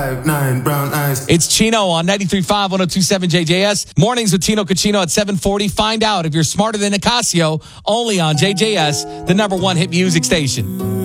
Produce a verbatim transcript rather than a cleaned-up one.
Nine brown eyes. It's Chino on ninety-three point five, one oh two point seven J J S. Mornings with Tino Cucino at seven forty. Find out if you're smarter than a Casio, only on J J S, the number one hit music station.